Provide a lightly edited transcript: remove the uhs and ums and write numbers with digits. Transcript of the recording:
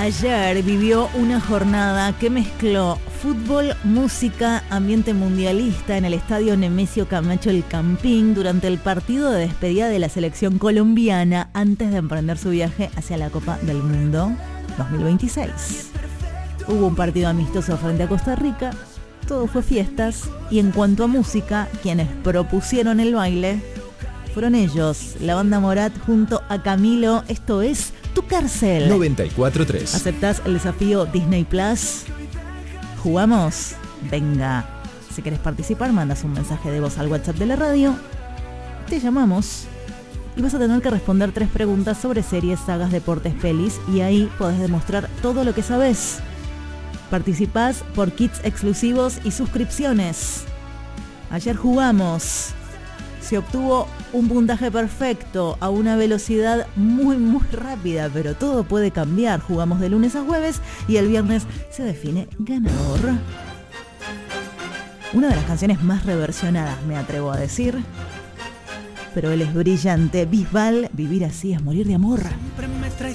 ayer vivió una jornada que mezcló fútbol, música, ambiente mundialista en el estadio Nemesio Camacho El Campín durante el partido de despedida de la selección colombiana antes de emprender su viaje hacia la Copa del Mundo 2026. Hubo un partido amistoso frente a Costa Rica, todo fue fiestas, y en cuanto a música, quienes propusieron el baile fueron ellos, la banda Morat junto a Camilo. Esto es Tu Cárcel. 94.3. ¿Aceptás el desafío Disney Plus? ¿Jugamos? Venga. Si querés participar, mandas un mensaje de voz al WhatsApp de la radio. Te llamamos y vas a tener que responder 3 preguntas sobre series, sagas, deportes, pelis, y ahí podés demostrar todo lo que sabés. Participás por kits exclusivos y suscripciones. Ayer jugamos. Se obtuvo un puntaje perfecto a una velocidad muy rápida, pero todo puede cambiar. Jugamos de lunes a jueves y el viernes se define ganador. Una de las canciones más reversionadas, me atrevo a decir, pero él es brillante. Bisbal, Vivir así es morir de amor. Siempre me traes